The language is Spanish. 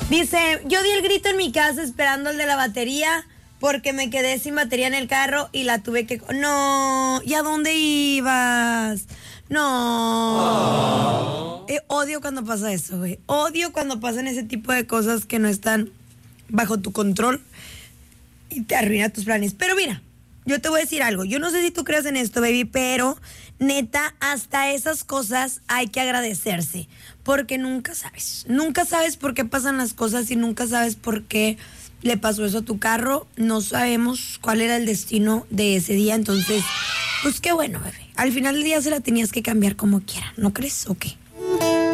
Dice, yo di el grito en mi casa esperando el de la batería porque me quedé sin batería en el carro y la tuve que... No, ¿y a dónde ibas? No. Odio cuando pasa eso, güey. Odio cuando pasan ese tipo de cosas que no están bajo tu control y te arruina tus planes. Pero mira, yo te voy a decir algo. Yo no sé si tú creas en esto, baby, pero neta, hasta esas cosas hay que agradecerse. Porque nunca sabes. Nunca sabes por qué pasan las cosas y nunca sabes por qué le pasó eso a tu carro. No sabemos cuál era el destino de ese día. Entonces, pues qué bueno, bebé. Al final del día se la tenías que cambiar como quiera. ¿No crees o qué?